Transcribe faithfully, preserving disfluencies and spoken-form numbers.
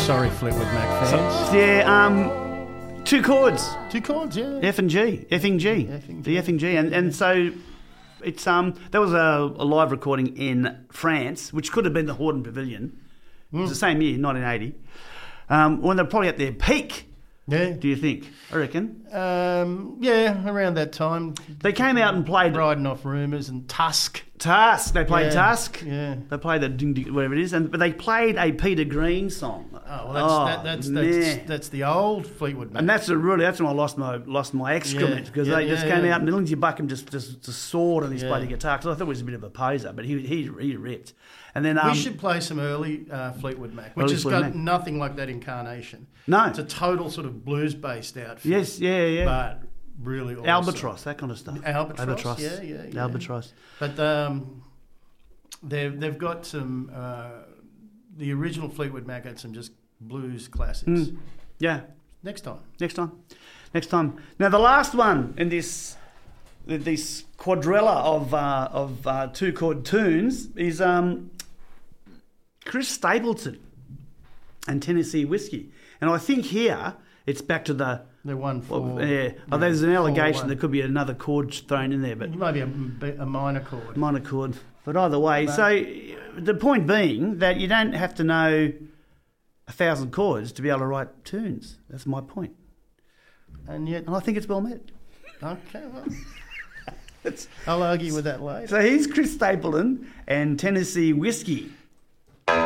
Sorry, Fleetwood Mac fans. So, yeah, um, two chords. Two chords, yeah. F and G. Effing G. Effing G. The effing G. And, and so it's um that was a, a live recording in France, which could have been the Hordern Pavilion. It was the same year, nineteen eighty. Um, when they're probably at their peak. Yeah. Do you think? I reckon. Um, yeah, around that time. They came out and played Riding Off Rumours and Tusk. Tusk. They played Yeah, Tusk. yeah. They played the ding ding, whatever it is, and but they played a Peter Green song. Oh, well, that's, Oh, that, that's, man. that's, that's the old Fleetwood Mac. And that's a really that's when I lost my lost my excrement Yeah, because yeah, they just yeah, came yeah. out and Lindsay Buckham just just, just soared on his Yeah. bloody guitar because I thought he was a bit of a poser, but he he he ripped. And then um, we should play some early uh, Fleetwood Mac, which Early has Fleetwood got Mac. nothing like that incarnation. No. It's a total sort of blues-based outfit. yes, yeah, yeah, But really awesome. Albatross, that kind of stuff. Albatross, yeah, yeah, yeah. Albatross. But um, they've, they've got some... Uh, the original Fleetwood Mac had some just blues classics. Mm. Yeah, Next time. next time, next time. Now the last one in this this quadrilla of uh, of uh, two chord tunes is um, Chris Stapleton and Tennessee Whiskey, and I think here it's back to the They're one four. well, yeah. Oh, there's an allegation four, one. there could be another chord thrown in there, but Maybe a, a minor chord. minor chord. But either way, But- so the point being that you don't have to know a thousand chords to be able to write tunes. That's my point, And yet... and I think it's well met. Okay, well... It's, I'll argue with that later. so he's Chris Stapleton and Tennessee Whiskey.